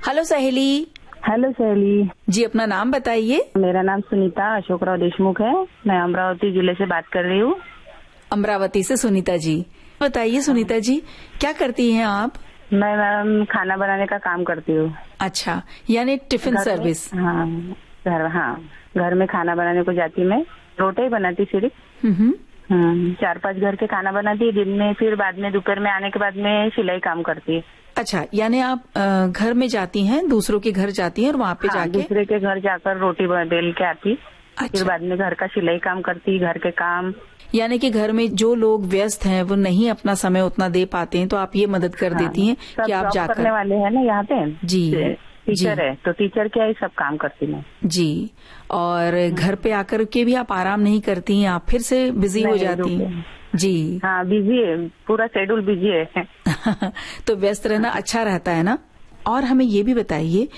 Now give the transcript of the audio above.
Hello सहेली। Hello सहेली जी, अपना नाम बताइए। मेरा नाम सुनीता अशोकराव देशमुख है। मैं अमरावती जिले से बात कर रही हूँ। अमरावती से सुनीता जी। बताइए सुनीता जी, क्या करती हैं आप? मैं मैम खाना बनाने का काम करती हूँ। अच्छा, यानी टिफिन सर्विस। हाँ, घर में खाना बनाने को जाती मैं। रोटी ही बनाती सिर्फ। 4-5 घर के खाना बनाती है दिन में, फिर बाद में दोपहर में आने के बाद में सिलाई काम करती है। अच्छा, यानी आप घर में जाती हैं, दूसरों के घर जाती हैं और वहाँ पे जाके दूसरे के घर जाकर रोटी बेल के आती। अच्छा। फिर बाद में घर का सिलाई काम करती, घर के काम। यानी कि घर में जो लोग व्यस्त हैं वो नहीं अपना समय उतना दे पाते हैं, तो आप ये मदद कर देती हैं कि आप जाकर। करने वाले हैं ना यहाँ पे। जी, टीचर है तो टीचर क्या ही सब काम करती मैं। जी, और घर पे आकर के भी आप आराम नहीं करती हैं, आप फिर से बिजी हो जाती हैं। जी हाँ, बिजी है, पूरा शेड्यूल बिजी है। तो व्यस्त रहना अच्छा रहता है ना। और हमें ये भी बताइए